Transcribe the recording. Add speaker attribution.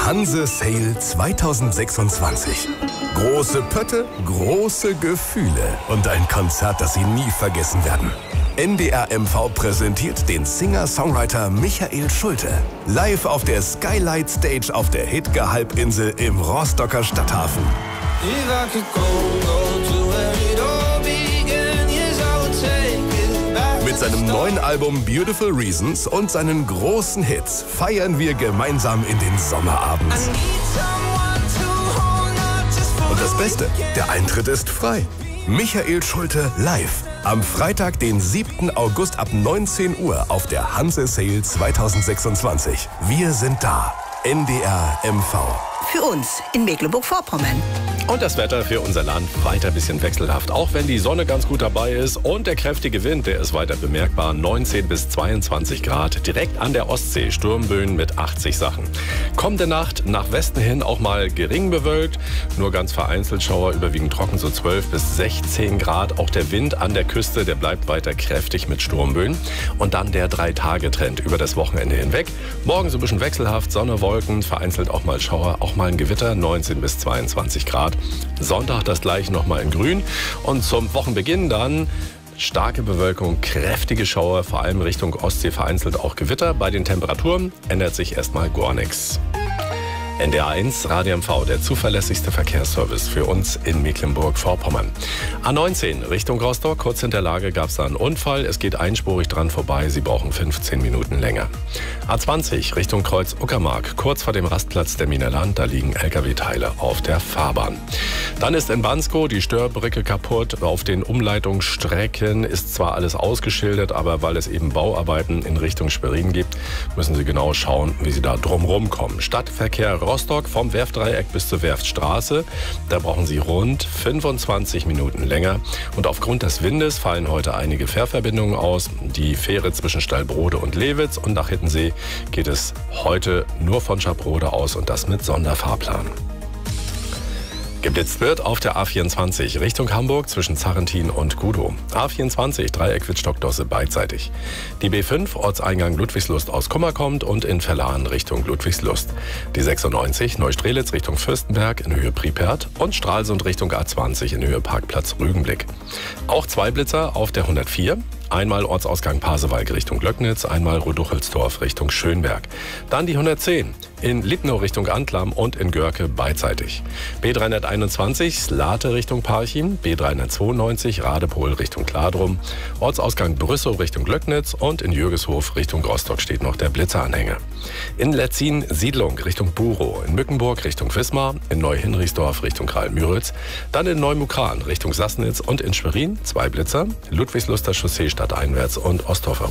Speaker 1: Hanse Sale 2026. Große Pötte, große Gefühle und ein Konzert, das Sie nie vergessen werden. NDR MV präsentiert den Singer-Songwriter Michael Schulte. Live auf der Skylight Stage auf der Hidge-Halbinsel im Rostocker Stadthafen. Mit seinem neuen Album Beautiful Reasons und seinen großen Hits feiern wir gemeinsam in den Sommerabends. Und das Beste, der Eintritt ist frei. Michael Schulte live. Am Freitag, den 7. August ab 19 Uhr auf der Hanse Sale 2026. Wir sind da. NDR MV.
Speaker 2: Für uns in Mecklenburg-Vorpommern.
Speaker 3: Und das Wetter für unser Land weiter ein bisschen wechselhaft. Auch wenn die Sonne ganz gut dabei ist und der kräftige Wind, der ist weiter bemerkbar. 19 bis 22 Grad, direkt an der Ostsee. Sturmböen mit 80 Sachen. Kommende Nacht nach Westen hin auch mal gering bewölkt. Nur ganz vereinzelt Schauer, überwiegend trocken, so 12 bis 16 Grad. Auch der Wind an der Küste, der bleibt weiter kräftig mit Sturmböen. Und dann der 3-Tage-Trend über das Wochenende hinweg. Morgen so ein bisschen wechselhaft, Sonne, Wolken, vereinzelt auch mal Schauer, auch mal ein Gewitter, 19 bis 22 Grad. Sonntag das gleiche nochmal in Grün. Und zum Wochenbeginn dann starke Bewölkung, kräftige Schauer, vor allem Richtung Ostsee vereinzelt auch Gewitter. Bei den Temperaturen ändert sich erstmal gar nichts. NDR 1 Radio MV, der zuverlässigste Verkehrsservice für uns in Mecklenburg-Vorpommern. A19 Richtung Rostock, kurz hinter Lage gab es da einen Unfall. Es geht einspurig dran vorbei, Sie brauchen 15 Minuten länger. A20 Richtung Kreuz Uckermark, kurz vor dem Rastplatz der Minerland, da liegen LKW-Teile auf der Fahrbahn. Dann ist in Banskow die Störbrücke kaputt. Auf den Umleitungsstrecken ist zwar alles ausgeschildert, aber weil es eben Bauarbeiten in Richtung Schwerin gibt, müssen Sie genau schauen, wie Sie da drumherum kommen. Stadtverkehr Rostock vom Werftdreieck bis zur Werftstraße. Da brauchen Sie rund 25 Minuten länger. Und aufgrund des Windes fallen heute einige Fährverbindungen aus. Die Fähre zwischen Stallbrode und Lewitz und nach Hittensee geht es heute nur von Schabrode aus und das mit Sonderfahrplan. Geblitzt wird auf der A24 Richtung Hamburg zwischen Zarrentin und Gudow. A24 Dreieck Wittstock-Dosse beidseitig. Die B5 Ortseingang Ludwigslust aus Kummer kommt und in Verlahen Richtung Ludwigslust. Die 96 Neustrelitz Richtung Fürstenberg in Höhe Pripert und Stralsund Richtung A20 in Höhe Parkplatz Rügenblick. Auch zwei Blitzer auf der 104. Einmal Ortsausgang Pasewalk Richtung Glöcknitz, einmal Roduchelsdorf Richtung Schönberg. Dann die 110 in Litnow Richtung Antlam und in Görke beidseitig. B321 Slate Richtung Parchim, B392 Radepohl Richtung Kladrum, Ortsausgang Brüssow Richtung Glöcknitz und in Jürgeshof Richtung Rostock steht noch der Blitzeranhänger. In Letzin Siedlung Richtung Burow, in Mückenburg Richtung Wismar, in Neuhinrichsdorf Richtung Kralmüritz, dann in Neumukran Richtung Sassnitz und in Schwerin zwei Blitzer, Ludwigsluster Chaussee stadteinwärts und Osthofer